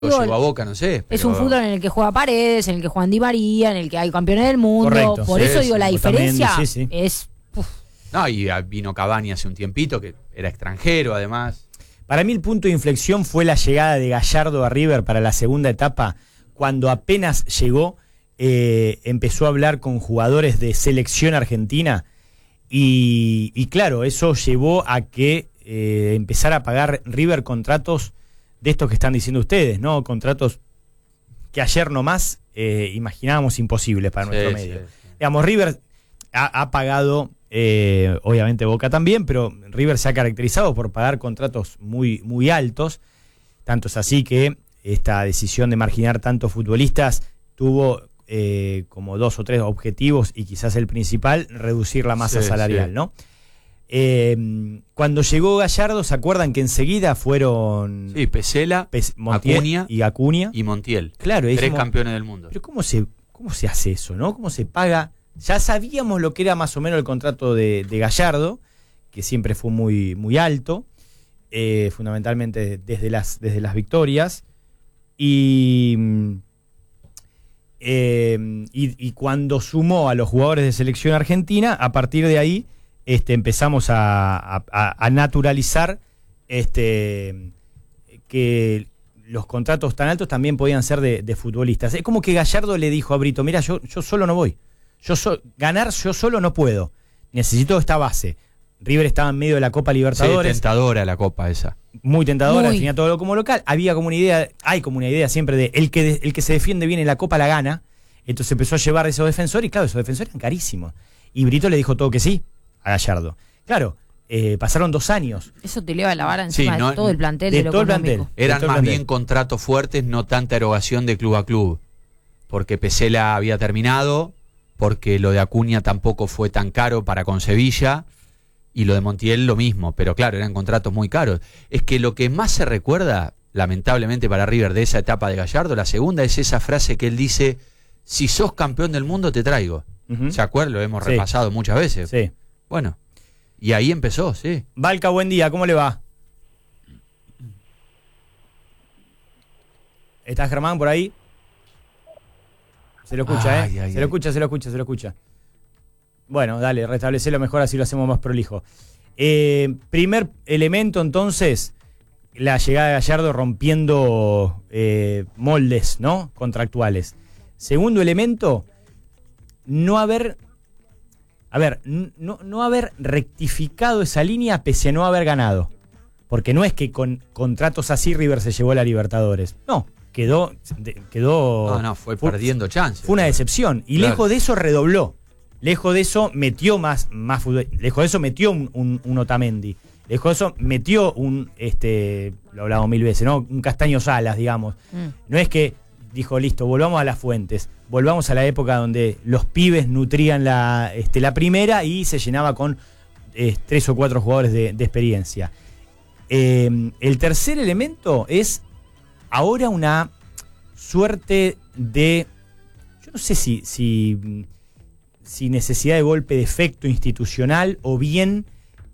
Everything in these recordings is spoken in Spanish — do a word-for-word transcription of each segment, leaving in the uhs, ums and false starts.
Lo llevó a Boca, no sé. Pero... Es un fútbol en el que juega Paredes, en el que juega Di María, en el que hay campeones del mundo. Correcto, Por sí, eso sí, digo, la diferencia sí, sí. es... Uf. No, y vino Cavani hace un tiempito, que era extranjero además. Para mí el punto de inflexión fue la llegada de Gallardo a River para la segunda etapa. Cuando apenas llegó, eh, empezó a hablar con jugadores de selección argentina y, y claro, eso llevó a que eh, empezara a pagar River contratos de estos que están diciendo ustedes, ¿no? Contratos que ayer nomás eh, imaginábamos imposibles para nuestro sí, medio. Sí, sí. Digamos, River ha, ha pagado, eh, obviamente Boca también, pero River se ha caracterizado por pagar contratos muy, muy altos. Tanto es así que esta decisión de marginar tantos futbolistas tuvo eh, como dos o tres objetivos y quizás el principal, reducir la masa sí, salarial, sí. ¿no? Eh, cuando llegó Gallardo, ¿se acuerdan que enseguida fueron sí, Pesela, Pes, Montiel, Acuña y Acuña y Montiel? Claro, tres dijimos, campeones del mundo. Pero ¿cómo se, cómo se hace eso, no? ¿Cómo se paga? Ya sabíamos lo que era más o menos el contrato de, de Gallardo, que siempre fue muy, muy alto, eh, fundamentalmente desde las, desde las victorias, y, eh, y, y cuando sumó a los jugadores de selección argentina, a partir de ahí Este, empezamos a, a, a naturalizar este, que los contratos tan altos también podían ser de, de futbolistas. Es como que Gallardo le dijo a Brito, mira, yo, yo solo no voy, yo so, ganar yo solo no puedo, necesito esta base. River estaba en medio de la Copa Libertadores. Sí, tentadora la Copa esa. Muy tentadora, Muy. tenía todo como local. Había como una idea, hay como una idea siempre de el que, de, el que se defiende bien en la Copa la gana. Entonces empezó a llevar esos defensores y claro, esos defensores eran carísimos. Y Brito le dijo todo que sí a Gallardo. Claro, eh, pasaron dos años. Eso te eleva la vara encima sí, no, de todo el plantel. De, de lo todo el económico. plantel. Eran todo más plantel. bien contratos fuertes, no tanta erogación de club a club. Porque Pesela había terminado, porque lo de Acuña tampoco fue tan caro para con Sevilla, y lo de Montiel lo mismo. Pero claro, eran contratos muy caros. Es que lo que más se recuerda, lamentablemente para River, de esa etapa de Gallardo, la segunda es esa frase que él dice, si sos campeón del mundo te traigo. Uh-huh. ¿Se acuerdan? Lo hemos sí. repasado muchas veces. Sí. Bueno, y ahí empezó, sí. Valca, buen día, ¿cómo le va? ¿Estás, Germán, por ahí? Se lo escucha, ay, ¿eh? Ay, se ay. lo escucha, se lo escucha, se lo escucha. Bueno, dale, restablecelo mejor, así lo hacemos más prolijo. Eh, primer elemento, entonces, la llegada de Gallardo rompiendo eh, moldes, ¿no? Contractuales. Segundo elemento, no haber... A ver, no, no haber rectificado esa línea pese a no haber ganado. Porque no es que con contratos así River se llevó a la Libertadores. No, quedó... quedó no, no, fue, fue perdiendo chances. Fue una decepción. Y claro. lejos de eso redobló. Lejos de eso metió más, más fútbol. Lejos de eso metió un, un, un Otamendi. Lejos de eso metió un, este, lo hablamos mil veces, ¿no? Un Castaño Salas, digamos. Mm. No es que dijo, listo, volvamos a las fuentes. Volvamos a la época donde los pibes nutrían la, este, la primera y se llenaba con eh, tres o cuatro jugadores de, de experiencia. Eh, el tercer elemento es ahora una suerte de, yo no sé si, si, si necesidad de golpe de efecto institucional o bien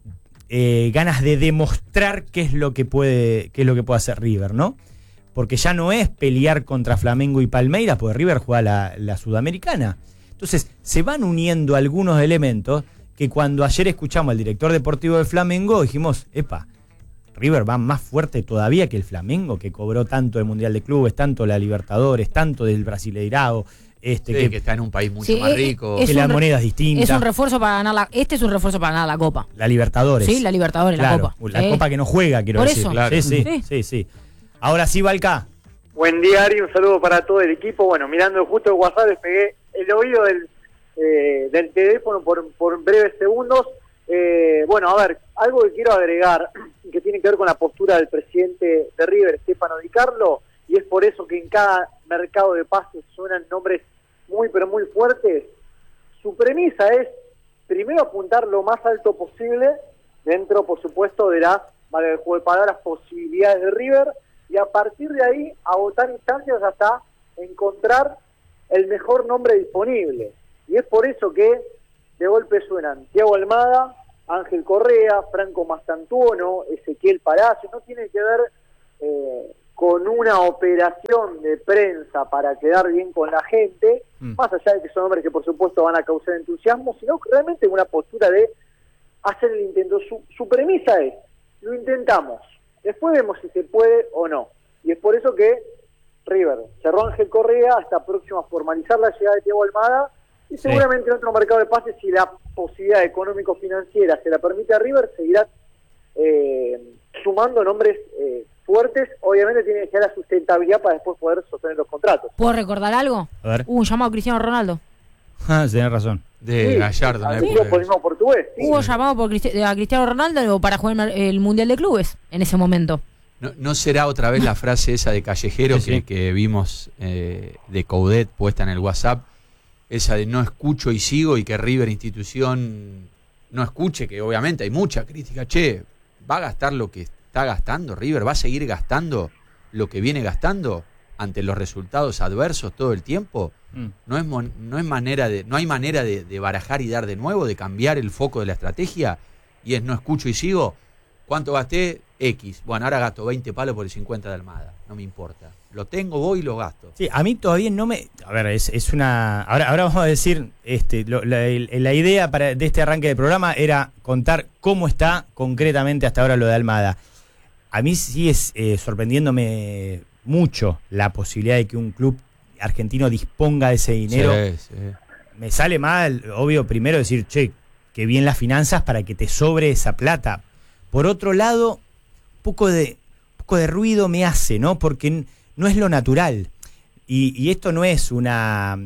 eh, ganas de demostrar qué es lo que puede, qué es lo que puede hacer River, ¿no? Porque ya no es pelear contra Flamengo y Palmeiras, porque River juega la, la Sudamericana. Entonces, se van uniendo algunos elementos que cuando ayer escuchamos al director deportivo del Flamengo, dijimos, epa, River va más fuerte todavía que el Flamengo, que cobró tanto el Mundial de Clubes, tanto la Libertadores, tanto del Brasileirao. Este, sí, que, que está en un país mucho sí, más es, rico. Es que la moneda es distinta. Es un refuerzo para ganar la... Este es un refuerzo para ganar la Copa. La Libertadores. Sí, la Libertadores, claro, la Copa. La sí. Copa que no juega, quiero Por decir. eso. Claro. Sí, sí, sí, sí, sí. Ahora sí, Valca. Buen día, Ari, un saludo para todo el equipo. Bueno, mirando justo el WhatsApp, les pegué el oído del, eh, del teléfono por, por breves segundos. Eh, bueno, a ver, algo que quiero agregar, que tiene que ver con la postura del presidente de River, Stefano Di Carlo, y es por eso que en cada mercado de pases suenan nombres muy, pero muy fuertes. Su premisa es, primero, apuntar lo más alto posible, dentro, por supuesto, de las, vale, el juego de palabras, posibilidades de River, y a partir de ahí agotar instancias hasta encontrar el mejor nombre disponible. Y es por eso que de golpe suenan Thiago Almada, Ángel Correa, Franco Mastantuono, Ezequiel Palacio. No tiene que ver eh, con una operación de prensa para quedar bien con la gente, mm. más allá de que son hombres que por supuesto van a causar entusiasmo, sino realmente una postura de hacer el intento. Su, su premisa es, lo intentamos, después vemos si se puede o no. Y es por eso que River cerró a Ángel Correa, hasta próximo a formalizar la llegada de Thiago Almada, y seguramente sí. en otro mercado de pases, si la posibilidad económico-financiera se la permite a River, seguirá eh, sumando nombres eh, fuertes. Obviamente tiene que ser la sustentabilidad para después poder sostener los contratos. ¿Puedo recordar algo? A ver. Hubo un llamado a Cristiano Ronaldo. Ah, tenés razón. De sí, Gallardo, ¿no? Sí, por el mismo portugués. Sí. Hubo llamado por Cristi- a Cristiano Ronaldo para jugar el Mundial de Clubes en ese momento. ¿No, no será otra vez la frase esa de Callejero sí, que, sí. que vimos eh, de Coudet puesta en el WhatsApp? Esa de no escucho y sigo, y que River institución no escuche, que obviamente hay mucha crítica. Che, ¿va a gastar lo que está gastando River? ¿Va a seguir gastando lo que viene gastando ante los resultados adversos todo el tiempo? Mm. No es mon- no es manera de, no hay manera de, de barajar y dar de nuevo, de cambiar el foco de la estrategia, y es no escucho y sigo. ¿Cuánto gasté? X. Bueno, ahora gasto veinte palos por el cincuenta de Almada. No me importa. Lo tengo, voy y lo gasto. Sí, a mí todavía no me... A ver, es, es una... Ahora, ahora vamos a decir, este, lo, la, la idea para, de este arranque del programa era contar cómo está concretamente hasta ahora lo de Almada. A mí sí es eh, sorprendiéndome mucho la posibilidad de que un club argentino disponga de ese dinero. Sí, sí. Me sale mal, obvio, primero decir, che, que bien las finanzas para que te sobre esa plata. Por otro lado, poco de poco de ruido me hace, ¿no? Porque no es lo natural. Y, y esto no es una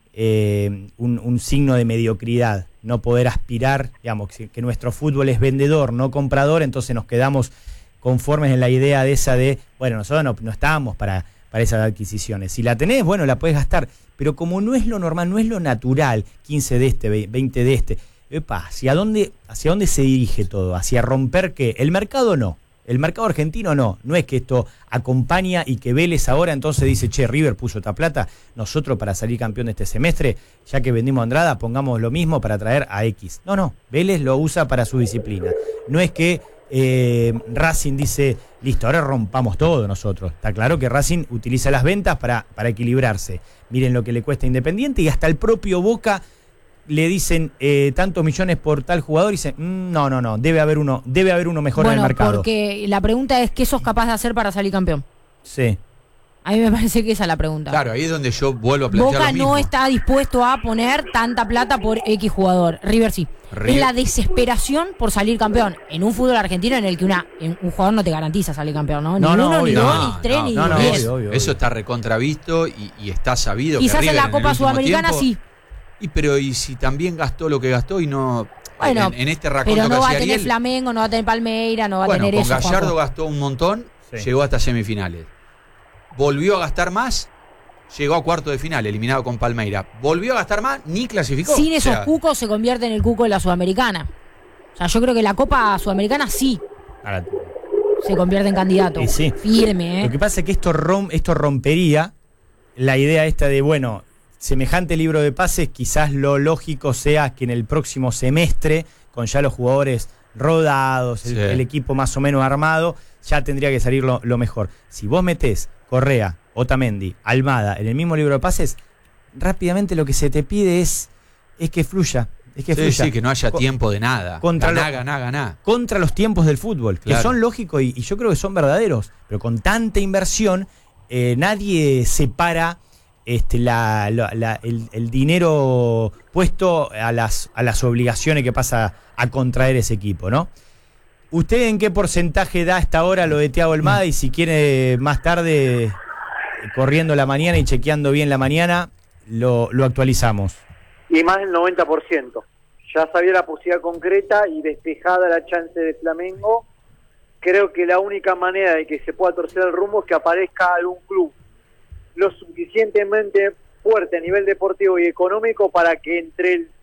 eh, un, un signo de mediocridad, no poder aspirar, digamos, que, que nuestro fútbol es vendedor, no comprador, entonces nos quedamos conformes en la idea de esa de, bueno, nosotros no, no estábamos para, para esas adquisiciones. Si la tenés, bueno, la podés gastar, pero como no es lo normal, no es lo natural, quince de este, veinte de este, epa, ¿hacia dónde, hacia dónde se dirige todo? ¿Hacia romper qué? El mercado no. El mercado argentino no, no es que esto acompaña y que Vélez ahora entonces dice, che, River puso esta plata, nosotros para salir campeón de este semestre, ya que vendimos a Andrada, pongamos lo mismo para traer a X. No, no, Vélez lo usa para su disciplina. No es que eh, Racing dice, listo, ahora rompamos todo nosotros. Está claro que Racing utiliza las ventas para, para equilibrarse. Miren lo que le cuesta a Independiente, y hasta el propio Boca le dicen eh, tantos millones por tal jugador y dicen, mmm, no, no, no, debe haber uno, debe haber uno mejor bueno, en el mercado. Porque la pregunta es, ¿qué sos capaz de hacer para salir campeón? Sí. A mí me parece que esa es la pregunta. Claro, ahí es donde yo vuelvo a plantear Boca lo mismo. no está dispuesto a poner tanta plata por X jugador. River sí. River. Es la desesperación por salir campeón en un fútbol argentino en el que una en un jugador no te garantiza salir campeón, ¿no? Ni No, no, uno, ni obvio. dos, No, ni tres, no, ni no, no, diez. obvio, obvio. Eso está recontravisto y, y está sabido. Quizás que River en la Copa el último Sudamericana tiempo, sí. Y pero y si también gastó lo que gastó y no Bueno, en, en este racón pero no va a Ariel, tener Flamengo, no va a tener Palmeira, no va bueno, a tener con eso. Gallardo Juanjo. gastó un montón, Sí. llegó hasta semifinales. Volvió a gastar más, llegó a cuarto de final, eliminado con Palmeira. Volvió a gastar más, ni clasificó. Sin esos O sea, cucos se convierte en el cuco de la Sudamericana. O sea, yo creo que la Copa Sudamericana sí Ahora, se convierte en candidato. Y sí. Firme, ¿eh? lo que pasa es que esto, rom, esto rompería la idea esta de, bueno, semejante libro de pases, quizás lo lógico sea que en el próximo semestre, con ya los jugadores rodados, el, Sí. el equipo más o menos armado, ya tendría que salir lo, lo mejor. Si vos metés Correa, Otamendi, Almada en el mismo libro de pases, rápidamente lo que se te pide es, es que fluya. Es que sí, fluya. sí, que no haya Co- tiempo de nada. contra Ganá, lo- ganá, ganá. contra los tiempos del fútbol, Claro. que son lógicos y, y yo creo que son verdaderos, pero con tanta inversión eh, nadie separa este, la, la- la- el, el dinero puesto a las, a las obligaciones que pasa a contraer ese equipo, ¿no? ¿Usted en qué porcentaje da hasta ahora lo de Thiago Almada? Y si quiere más tarde, eh, corriendo la mañana y chequeando bien la mañana, lo, lo actualizamos. Y más del noventa por ciento. Ya sabía la posibilidad concreta y despejada la chance de Flamengo. Creo que la única manera de que se pueda torcer el rumbo es que aparezca algún club lo suficientemente fuerte a nivel deportivo y económico para que entre el,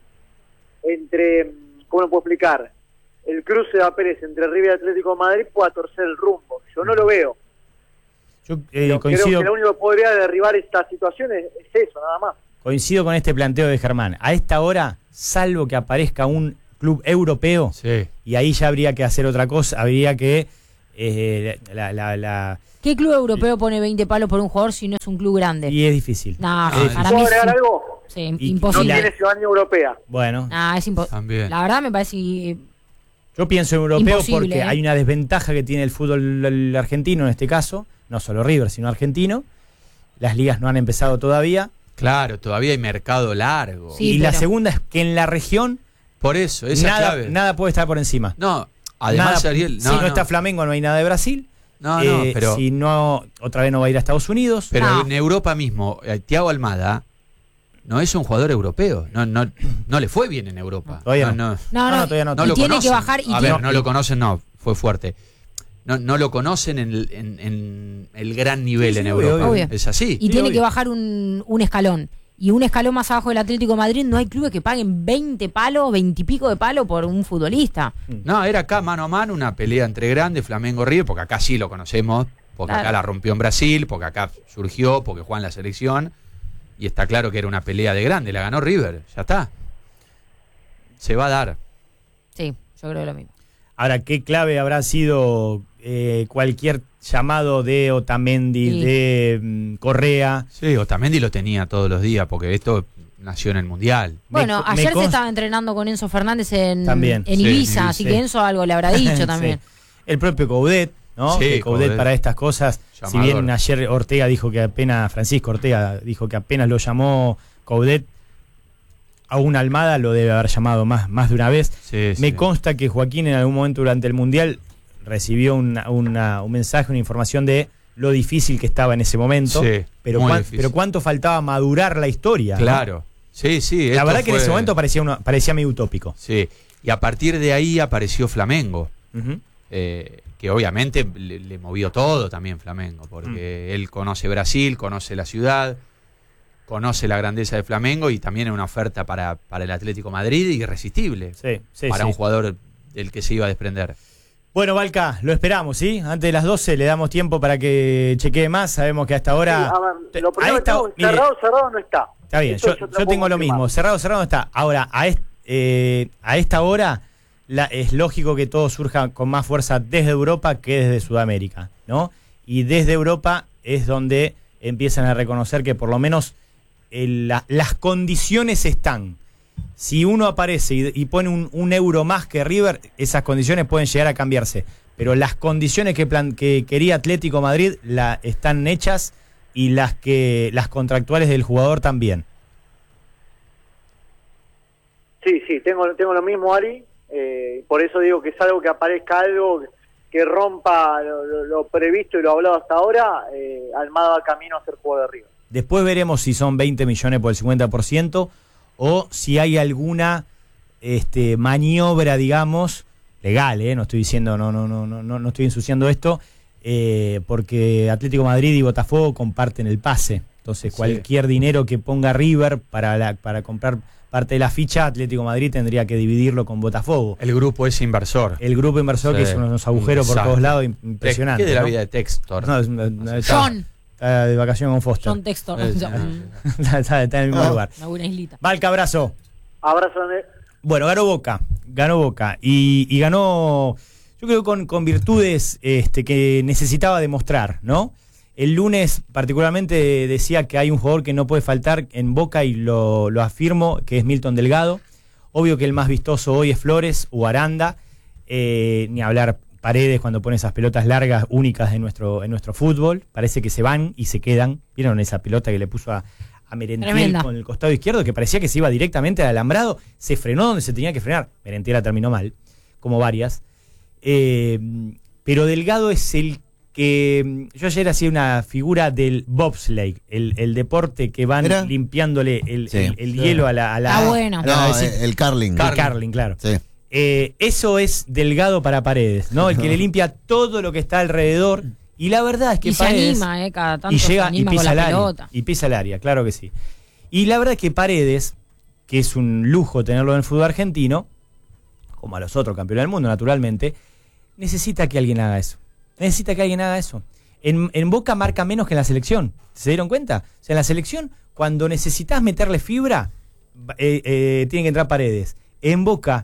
entre, ¿cómo lo puedo explicar? El cruce de papeles entre River y Atlético de Madrid pueda torcer el rumbo. Yo no lo veo. Yo eh, Pero coincido. creo que lo único que podría derribar esta situación es, es eso, nada más. Coincido con este planteo de Germán. A esta hora, salvo que aparezca un club europeo, Sí. y ahí ya habría que hacer otra cosa, habría que eh, la, la, la... ¿Qué club europeo pone veinte palos por un jugador si no es un club grande? Y es difícil. No, es para ¿Puedo mí agregar sí. algo? Sí, Y- imposible. No tiene ciudadanía europea. Bueno, No, es imposible. También. La verdad me parece... yo pienso en europeo Imposible, porque ¿eh? hay una desventaja que tiene el fútbol el argentino en este caso, no solo River, sino argentino. Las ligas no han empezado todavía. Claro, todavía hay mercado largo. Sí, y la pero- segunda es que en la región Por eso, esa nada, clave. nada puede estar por encima. No, además, Nada- Ariel. si No, no, no, está Flamengo no hay nada de Brasil. No, Eh, no, pero, si no, otra vez no va a ir a Estados Unidos. pero No. en Europa mismo, eh, Thiago Almada no es un jugador europeo. No, no, no le fue bien en Europa. Todavía no. no. No, No, no, no, todavía no. No y lo tiene conocen. que bajar y A tiene- ver, no lo conocen, no, fue fuerte. No, no lo conocen en el, en, en el gran nivel Sí, en sí, Europa. obvio. Es así. y Sí, tiene obvio. que bajar un, un escalón. Y un escalón más abajo del Atlético de Madrid no hay clubes que paguen veinte palos, veinte y pico de palos por un futbolista. No, era acá mano a mano una pelea entre grandes, Flamengo River, porque acá sí lo conocemos, porque Claro. acá la rompió en Brasil, porque acá surgió, porque juega en la selección. Y está claro que era una pelea de grande, la ganó River, ya está. Se va a dar. Sí, yo creo lo mismo. Ahora, ¿qué clave habrá sido eh, cualquier llamado de Otamendi, Sí. de mm, Correa? Sí, Otamendi lo tenía todos los días, porque esto nació en el Mundial. Bueno, Me- me ayer se consta- estaba entrenando con Enzo Fernández en, También. en Sí, Ibiza, en así Ibiza. que Enzo algo le habrá dicho también. Sí. El propio Coudet, ¿no? Sí, Que Coudet Coudet. para estas cosas, si Llamador. bien ayer Ortega dijo que apenas, Francisco Ortega dijo que apenas lo llamó Coudet, a una Almada lo debe haber llamado más, más de una vez. Sí, Me sí. consta que Joaquín en algún momento durante el Mundial recibió una- una- un mensaje, una información de lo difícil que estaba en ese momento, Sí, pero, muy cuán- difícil. pero cuánto faltaba madurar la historia. ¿no? Claro. Sí, sí. La esto verdad que en fue- ese momento parecía, uno, parecía medio utópico. Sí. Y a partir de ahí apareció Flamengo. Ujú. eh, que obviamente le, le movió todo también Flamengo, porque Mm. él conoce Brasil, conoce la ciudad, conoce la grandeza de Flamengo y también es una oferta para, para el Atlético Madrid irresistible Sí, sí, para sí. un jugador del que se iba a desprender. Bueno, Valca, lo esperamos, ¿sí? Antes de las doce le damos tiempo para que chequee más. Sabemos que hasta ahora... Sí, a ver, lo a primero que esta- tengo, mire, cerrado, cerrado no está. Está bien, Eso yo, te yo puedo tengo lo confirmar. mismo. Cerrado, cerrado no está. Ahora, a, est- eh, a esta hora la, es lógico que todo surja con más fuerza desde Europa que desde Sudamérica, ¿no? Y desde Europa es donde empiezan a reconocer que por lo menos el- la- las condiciones están. Si uno aparece y, y pone un, un euro más que River, esas condiciones pueden llegar a cambiarse. Pero las condiciones que, plan, que quería Atlético Madrid la, están hechas y las que las contractuales del jugador también. Sí, sí, tengo, tengo lo mismo, Ari. Eh, por eso digo que es algo que aparezca algo que rompa lo, lo- lo previsto y lo hablado hasta ahora. Eh, Almada va camino a ser jugador de River. Después veremos si son veinte millones por el cincuenta por ciento o si hay alguna este, maniobra, digamos, legal, ¿eh? No estoy diciendo, no, no, no, no, no no estoy ensuciando esto, eh, porque Atlético de Madrid y Botafogo comparten el pase. Entonces, Sí. cualquier dinero que ponga River para, la, para comprar parte de la ficha, Atlético de Madrid tendría que dividirlo con Botafogo. El grupo es inversor. El grupo inversor Sí. que hizo unos agujeros por Exacto. todos lados impresionantes. ¿Qué de la ¿no? vida de Textor? No, es- no, está- John, está de vacaciones con Foster. John Textor. Eh, Mm, está, está- está en el mismo Ah. lugar. Una buena islita. Valca, abrazo. Abrazo, Andrés. Bueno, ganó Boca, ganó Boca y, y ganó, yo creo, con, con virtudes este, que necesitaba demostrar, ¿no? El lunes particularmente decía que hay un jugador que no puede faltar en Boca y lo, lo afirmo, que es Milton Delgado. Obvio que el más vistoso hoy es Flores o Aranda, eh, ni hablar Paredes cuando pone esas pelotas largas únicas de nuestro, en nuestro fútbol. Parece que se van y se quedan. ¿Vieron esa pelota que le puso a, a Merentiel Tremenda. con el costado izquierdo, que parecía que se iba directamente al alambrado? Se frenó donde se tenía que frenar. Merentiel la terminó mal, como varias. Eh, pero Delgado es el que... Yo ayer hacía una figura del bobsleigh, el, el deporte que van ¿Era? limpiándole el, Sí. el- el hielo a la... A la Ah, bueno. a la- No, a decir- eh, el Carling. el curling, claro. Sí. Eh, eso es Delgado para Paredes, ¿no? El que le limpia todo lo que está alrededor. Y la verdad es que Y se Paredes... anima, eh, cada tanto y se llega y anima con pisa la el área. pelota. Y pisa el área, claro que sí. Y la verdad es que Paredes, que es un lujo tenerlo en el fútbol argentino, como a los otros campeones del mundo, naturalmente, necesita que alguien haga eso. Necesita que alguien haga eso. En, en Boca marca menos que en la selección. ¿Se dieron cuenta? O sea, en la selección, cuando necesitas meterle fibra, eh, eh, tienen que entrar Paredes. En Boca,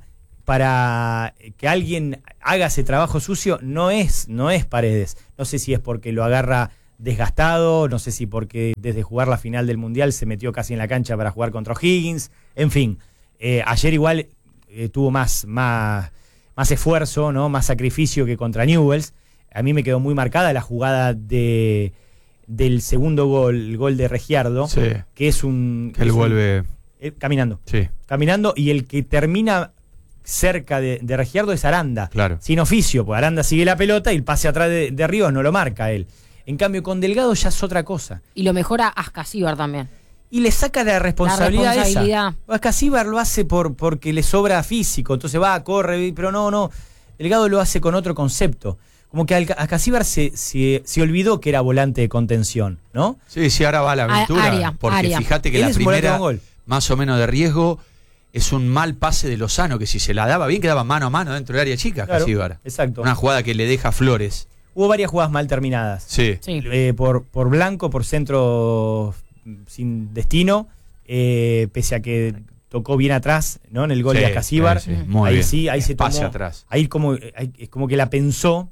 para que alguien haga ese trabajo sucio no es, no es Paredes. No sé si es porque lo agarra desgastado, no sé si porque desde jugar la final del Mundial se metió casi en la cancha para jugar contra O'Higgins, en fin. Eh, ayer igual eh, tuvo más, más, más esfuerzo, ¿no? Más sacrificio que contra Newell's. A mí me quedó muy marcada la jugada de del segundo gol, el gol de Regiardo, sí, que es un... Que él es vuelve... Un, eh, caminando. Sí. Caminando, y el que termina cerca de, de Regiardo es Aranda. Claro. Sin oficio, pues Aranda sigue la pelota y el pase atrás de, de Ríos no lo marca él. En cambio, con Delgado ya es otra cosa. Y lo mejora Ascasíbar también. Y le saca la responsabilidad, la responsabilidad. esa. Ascasíbar lo hace por, porque le sobra físico, entonces va, corre, pero no, no. Delgado lo hace con otro concepto. Como que Ascasíbar se, se, se olvidó que era volante de contención, ¿no? Sí, sí, ahora va a la aventura. Área, porque área. fíjate que Él la es un volante primera, con gol. más o menos de riesgo, es un mal pase de Lozano, que si se la daba bien quedaba mano a mano dentro del área chica, Claro, Ascasíbar. exacto. Una jugada que le deja Flores. Hubo varias jugadas mal terminadas. Sí. Sí. Eh, por, por Blanco, por centro sin destino, eh, pese a que tocó bien atrás, ¿no? En el gol Sí, de Ascasíbar. sí, sí, muy ahí bien. sí, ahí se tomó. Pase atrás. Ahí como, ahí, es como que la pensó.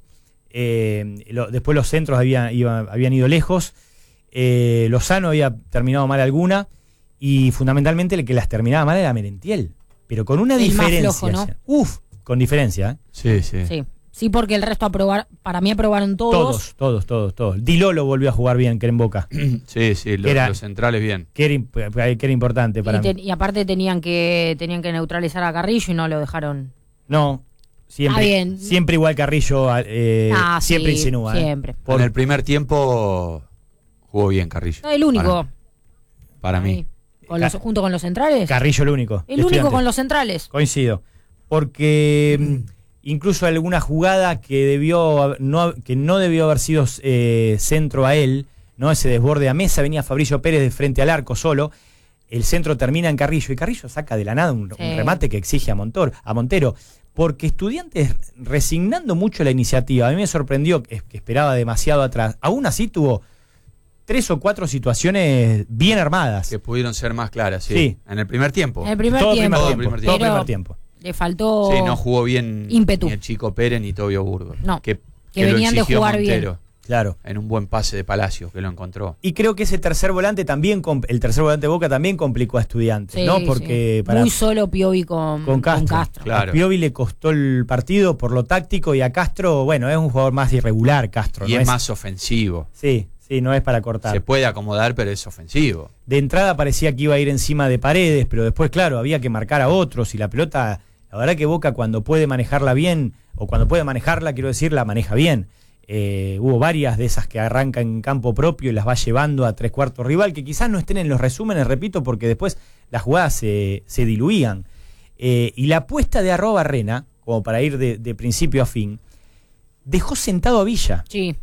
Eh, lo, después los centros había, iba, habían ido lejos. Eh, Lozano había terminado mal alguna. Y fundamentalmente el que las terminaba mal era Merentiel. Pero con una El más diferencia. flojo, ¿no? Uf, con diferencia, ¿eh? Sí, sí. Sí. Sí, porque el resto aprobar, para mí aprobaron todos. Todos, todos, todos, todos. Dilolo volvió a jugar bien, que era en Boca. Sí, sí, los, Era- los centrales bien. Que era, imp- que era importante para Y, te- mí. y aparte tenían que tenían que neutralizar a Carrillo y no lo dejaron. No, siempre, Ah, bien. siempre igual Carrillo, eh, Ah, siempre sí, insinúa. ¿eh? siempre. Por- En el primer tiempo jugó bien Carrillo. No, el único. Para, para mí. Ahí. Con los- junto con los centrales. Carrillo el único. el único Estudiantes. con los centrales. Coincido. Porque mm, incluso alguna jugada que debió no, que no debió haber sido eh, centro a él, ¿no? Ese desborde a Mesa, venía Fabricio Pérez de frente al arco solo. El centro termina en Carrillo y Carrillo saca de la nada un, Sí. un remate que exige a, Montor, a Montero. Porque Estudiantes, resignando mucho la iniciativa, a mí me sorprendió que, que esperaba demasiado atrás. Aún así tuvo tres o cuatro situaciones bien armadas. Que pudieron ser más claras, sí. Sí. En el primer tiempo. En el primer todo tiempo. primer Todo tiempo. primer Todo tiempo. primer tiempo. Le faltó. Sí, no jugó bien ímpetu. ni el Chico Pérez ni Tobio Burgos. No, que, que lo venían de exigió jugar Montero bien. Claro. En un buen pase de Palacio, que lo encontró. Y creo que ese tercer volante también, compl- el tercer volante de Boca también complicó a Estudiantes, Sí, ¿no? sí. Porque para, Muy solo Piovi con, con Castro. con Castro. Claro. a Piovi le costó el partido por lo táctico y a Castro, bueno, es un jugador más irregular, Castro. Y ¿no es más ofensivo. Sí, sí, no es para cortar. Se puede acomodar, pero es ofensivo. De entrada parecía que iba a ir encima de Paredes, pero después, claro, había que marcar a otros y la pelota, la verdad que Boca cuando puede manejarla bien, o cuando puede manejarla, quiero decir, la maneja bien. Eh, hubo varias de esas que arrancan en campo propio y las va llevando a tres cuartos rival, que quizás no estén en los resúmenes, repito, porque después las jugadas se, se diluían. Eh, y la apuesta de Arroba Barrena, como para ir de, de principio a fin, dejó sentado a Villa. Sí.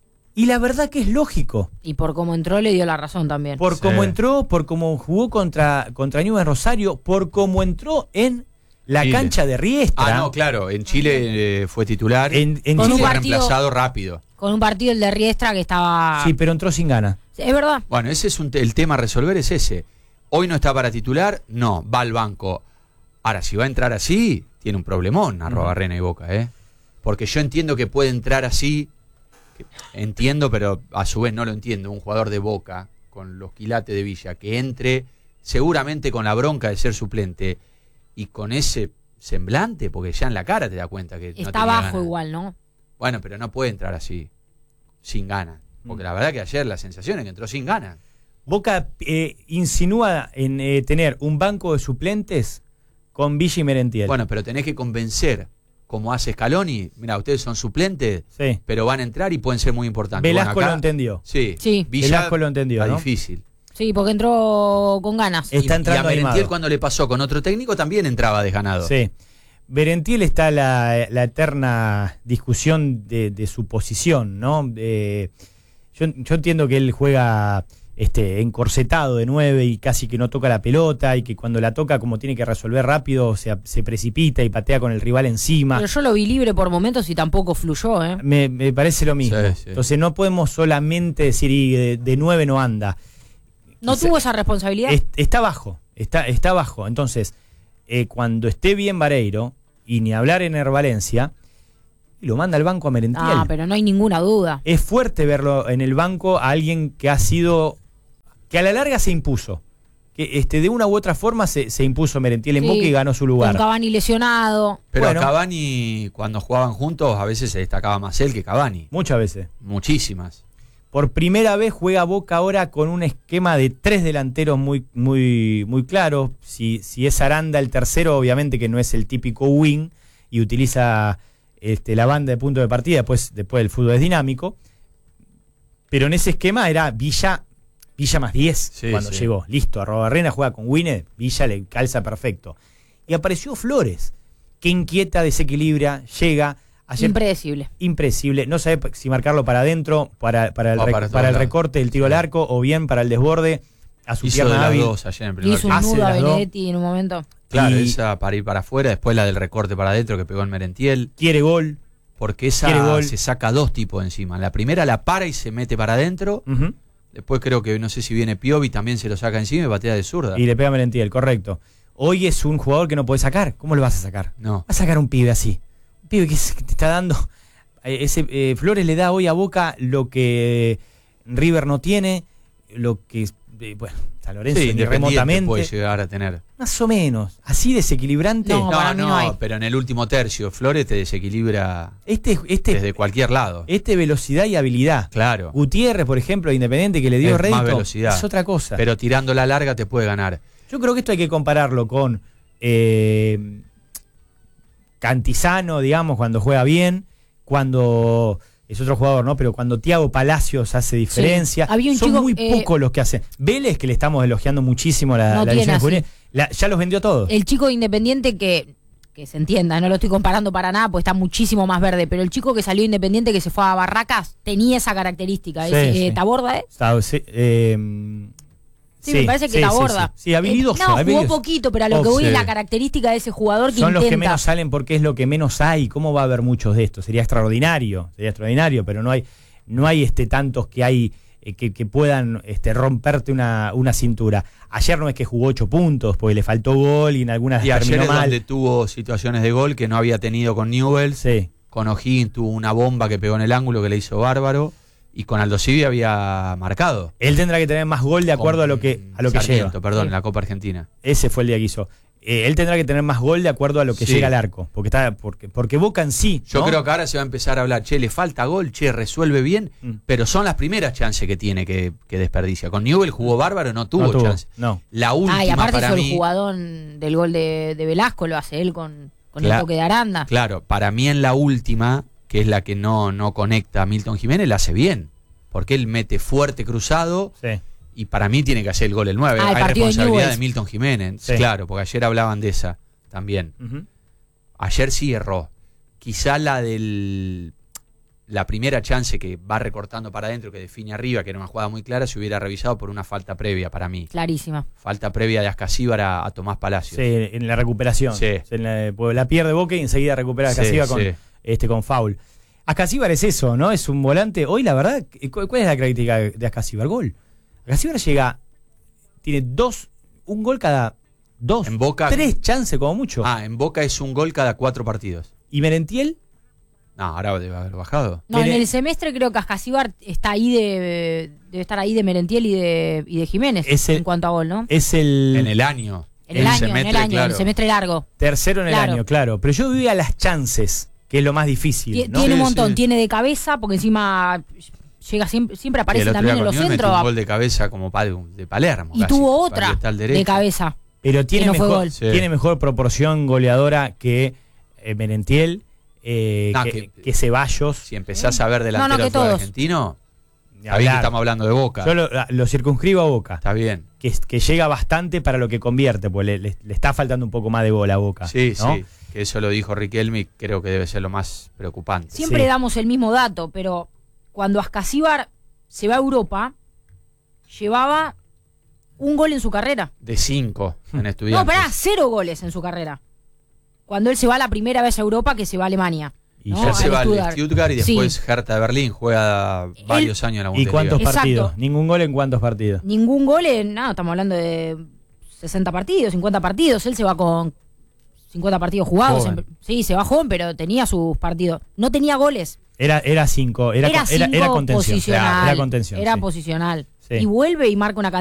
Y la verdad que es lógico. Y por cómo entró le dio la razón también. Por Sí. cómo entró, por cómo jugó contra, contra Newell's Rosario, por cómo entró en la Chile. cancha de Riestra. Ah, no, claro. En Chile eh, fue titular. En, en Con y un Chile- fue partido- reemplazado rápido. Con un partido el de Riestra que estaba. Sí, pero entró sin ganas. Es verdad. Bueno, ese es un te- el tema a resolver, es ese. Hoy no está para titular, no, va al banco. Ahora, si va a entrar así, tiene un problemón arroba Rena y Boca, ¿eh? Porque yo entiendo que puede entrar así, que entiendo, pero a su vez no lo entiendo. Un jugador de Boca, con los quilates de Villa, que entre seguramente con la bronca de ser suplente y con ese semblante, porque ya en la cara te da cuenta que no Está tenía bajo ganas. igual, ¿no? Bueno, pero no puede entrar así, sin ganas. Porque la verdad que ayer la sensación es que entró sin ganas. Boca eh, insinúa en eh, tener un banco de suplentes con Villa y Merentiel. Bueno, pero tenés que convencer, como hace Scaloni. Mira, ustedes son suplentes, sí. pero van a entrar y pueden ser muy importantes. Velasco Bueno, acá- lo entendió. Sí, Sí. Villa Velasco lo entendió, está ¿no? difícil. Sí, porque entró con ganas. Eh, Está Y- entrando y a Merentiel animado. cuando le pasó con otro técnico también entraba desganado. Sí. Merentiel está la, la eterna discusión de, de su posición, ¿no? Eh, yo, yo entiendo que él juega este, encorsetado de nueve y casi que no toca la pelota y que cuando la toca, como tiene que resolver rápido, se, se precipita y patea con el rival encima. Pero yo lo vi libre por momentos y tampoco fluyó, ¿eh? Me, me parece lo mismo. Sí, sí. Entonces no podemos solamente decir y de, de nueve no anda. ¿No Quizá- tuvo esa responsabilidad? Es- está bajo, está, está bajo. Entonces, eh, cuando esté bien Vareiro y ni hablar en Valencia, y lo manda al banco a Merentiel. Ah, pero no hay ninguna duda. Es fuerte verlo en el banco a alguien que ha sido, que a la larga se impuso. Que este, de una u otra forma se, se impuso Merentiel en Sí, Boca y ganó su lugar. Con Cavani lesionado. Pero Bueno. a Cavani, cuando jugaban juntos, a veces se destacaba más él que Cavani. Muchas veces. Muchísimas. Por primera vez juega Boca ahora con un esquema de tres delanteros muy, muy, muy claro. Si, si es Aranda el tercero, obviamente que no es el típico wing y utiliza este, la banda de punto de partida, después, después el fútbol es dinámico. Pero en ese esquema era Villa, Villa más diez Sí, cuando sí. llegó. Listo, Arrobarrena juega con Winner, Villa le calza perfecto. Y apareció Flores, que inquieta, desequilibra, llega. Ayer Impredecible. impredecible, no sabe si marcarlo para adentro, para, para, el, Va rec- para para el todos lados. recorte del tiro al arco, o bien para el desborde a su Hizo de pierna las hábil. dos ayer en el primer Hizo un Hace nudo a las dos. Benedetti en un momento. Claro, Y- esa para ir para afuera, después la del recorte para adentro que pegó en Merentiel, Quiere gol. porque esa Quiere gol. se saca dos tipos encima. La primera la para y se mete para adentro, Ujú. después creo que no sé si viene Piovi, también se lo saca encima y batea de zurda. Y le pega a Merentiel, correcto. Hoy es un jugador que no puede sacar. ¿Cómo lo vas a sacar? No. Vas a sacar a un pibe así. Un pibe que, es- que te está dando. eh, Ese, eh, Flores le da hoy a Boca lo que River no tiene, lo que. eh, bueno, San Lorenzo Sí, ni Independiente remotamente. puede llegar a tener. Más o menos. Así desequilibrante. No, No, para mí no, no hay. pero en el último tercio, Flores te desequilibra Este, este, desde cualquier lado. este velocidad y habilidad. Claro. Gutiérrez, por ejemplo, Independiente, que le dio Es más rédito, velocidad. es otra cosa. Pero tirando la larga te puede ganar. Yo creo que esto hay que compararlo con eh, Cantizano, digamos, cuando juega bien, cuando es otro jugador, ¿no? Pero cuando Thiago Palacios hace diferencia, Sí. Había un son chico, muy eh, pocos los que hacen. Vélez, que le estamos elogiando muchísimo la, No la tiene edición así. juvenil, la- ya los vendió todos. El chico de Independiente que, que se entienda, no lo estoy comparando para nada, pues está muchísimo más verde, pero el chico que salió Independiente, que se fue a Barracas, tenía esa característica. Sí, es, eh, sí. Taborda, ¿eh? Está- sí, eh, Sí, me parece que sí, Taborda. Sí, sí. Sí, habilidoso. Eh, no, jugó habilidoso. poquito, pero a lo que Oh, voy sí. es la característica de ese jugador que Son los que intenta. menos salen porque es lo que menos hay. ¿Cómo va a haber muchos de estos? Sería extraordinario, sería extraordinario, pero no hay, no hay este tantos que hay eh, que, que puedan este, romperte una, una cintura. Ayer no es que jugó ocho puntos, porque le faltó gol y en algunas Y ayer terminó es mal. donde tuvo situaciones de gol que no había tenido con Newell's. Sí. Con O'Higgins tuvo una bomba que pegó en el ángulo que le hizo bárbaro. Y con Aldo Civi había marcado. Él tendrá que tener más gol de acuerdo Con a lo que a lo que Sarmiento, lleva. perdón, Sí. en la Copa Argentina. Ese fue el día que hizo. Eh, él tendrá que tener más gol de acuerdo a lo que Sí. llega al arco, porque está porque porque Boca en sí, Yo ¿no? creo que ahora se va a empezar a hablar, che, le falta gol, che, resuelve bien, Mm. pero son las primeras chances que tiene que, que desperdicia. Con Newell jugó bárbaro, no tuvo, No tuvo, chance. no. La última Ah, y aparte para hizo mí, el jugadón del gol de, de Velasco, lo hace él con, con Cla- el toque de Aranda. claro, para mí en la última, que es la que no, no conecta a Milton Jiménez, la hace bien. Porque él mete fuerte cruzado Sí. y para mí tiene que hacer el gol el nueve. Ah, el Hay partido de responsabilidad de, Newell's. Milton Jiménez. Sí. Claro, porque ayer hablaban de esa también. Ujú. Ayer sí erró. Quizá la del la primera chance que va recortando para adentro, que define arriba, que era una jugada muy clara, se hubiera revisado por una falta previa para mí. Clarísima. Falta previa de Ascasíbar a, a Tomás Palacios. Sí, en la recuperación. Sí. En la, pues la pierde Boca y enseguida recupera a Sí, Casiva con, sí. este, con foul. Ascasíbar es eso, ¿no? Es un volante. Hoy, la verdad, ¿cu- ¿cuál es la característica de Ascasíbar? Gol. Ascasíbar llega, tiene dos, un gol cada dos, En Boca- tres chances como mucho. Ah, en Boca es un gol cada cuatro partidos. Y Merentiel, No, ahora debe haber bajado. No, Mire- en el semestre creo que Ascasíbar está ahí de. Debe estar ahí de Merentiel y de, y de Jiménez Es el- en cuanto a gol, ¿no? es el, En el año. En el, año, en semestre, el año, en claro. el semestre largo. tercero en el Claro. año, claro. Pero yo vivía las chances, que es lo más difícil, Tie- ¿no? Tiene un Sí, montón, sí. tiene de cabeza, porque encima llega siempre, siempre Y aparece el otro también día en con los Newell's metió centros. un gol de cabeza como pa- de Palermo. Y casi. tuvo Para otra está al de derecho. cabeza. Pero tiene, no fue mejor, gol. Sí. tiene mejor proporción goleadora que eh, Merentiel, eh, No, que, que- que Ceballos. Si empezás a ver No, delantero no, que del fútbol todos. argentino, Ni está bien que hablar. estamos hablando de Boca. Yo lo, lo circunscribo a Boca, Está bien. que, es- que llega bastante para lo que convierte, pues le, le- le está faltando un poco más de gol a Boca. Sí, ¿no? sí. Que eso lo dijo Riquelme y creo que debe ser lo más preocupante. Siempre Sí. damos el mismo dato, pero cuando Ascasíbar se va a Europa, llevaba un gol en su carrera. De cinco en No, estudiantes. pará, cero goles en su carrera. Cuando él se va la primera vez a Europa, que se va a Alemania. Y No, Ayer ya se al va al Stuttgart. Stuttgart y Sí. después Hertha de Berlín. Juega varios años en la ¿Y Bundesliga. cuántos Exacto. partidos? Ningún gol en cuántos partidos. Ningún gol en, no, estamos hablando de sesenta partidos, cincuenta partidos. Él se va con cincuenta partidos jugados. Joven. En, sí, se va joven, pero tenía sus partidos. No tenía goles. Era, era cinco, era, Era, era, cinco era contención. posicional. Era contención. Era sí. posicional. Sí. Y vuelve y marca una